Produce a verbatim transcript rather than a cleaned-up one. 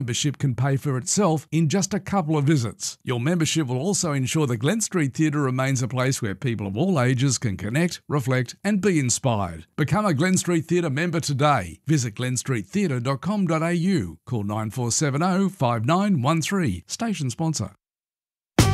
membership can pay for itself in just a couple of visits. Your membership will also ensure the Glen Street Theatre remains a place where people of all ages can connect, reflect and be inspired. Become a Glen Street Theatre member today. Visit glen street theatre dot com dot a u. Call nine four seven zero five nine one three. Station sponsor.